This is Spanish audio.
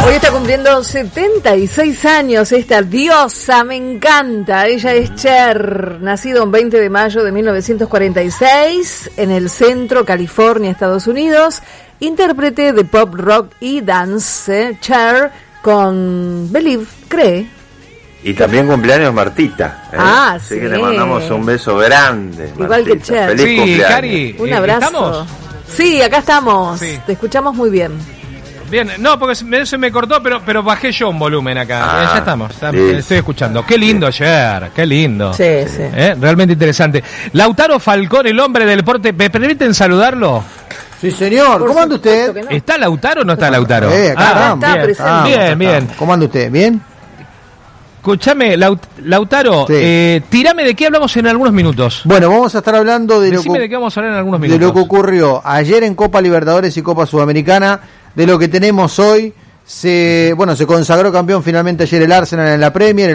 Hoy está cumpliendo 76 años esta diosa, me encanta. Ella es Cher, nacido el 20 de mayo de 1946 en el centro, California, Estados Unidos. Intérprete de pop, rock y dance. Cher con Believe, cree. Y también cumpleaños Martita. Así que le mandamos un beso grande. Igual Martita. que Cher. Feliz cumpleaños. Cari, Un abrazo. ¿Estamos? Sí, acá estamos. Sí. Te escuchamos muy bien. Bien, no, porque se me cortó, pero bajé yo un volumen acá. Ya estamos, estoy escuchando. Qué lindo ayer, qué lindo. Sí, sí. Realmente interesante. Lautaro Falcón, el hombre del deporte, ¿me permiten saludarlo? Sí, señor. ¿Cómo anda usted? No. ¿Está Lautaro o no está Lautaro? Acá está bien. presente. Bien. ¿Cómo anda usted? ¿Bien? Escúchame, Lautaro, Sí. tirame de qué hablamos en algunos minutos. Bueno, vamos a estar hablando de Decime de qué vamos a hablar en algunos minutos. de lo que ocurrió ayer en Copa Libertadores y Copa Sudamericana, de lo que tenemos hoy. Se consagró campeón finalmente ayer el Arsenal en la Premier.